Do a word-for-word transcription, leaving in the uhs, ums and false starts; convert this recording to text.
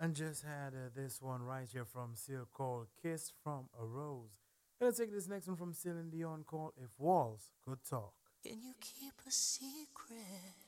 And just had uh, this one right here from Seal called Kiss from a Rose. Gonna take this next one from Celine Dion called If Walls Could Talk. Can you keep a secret?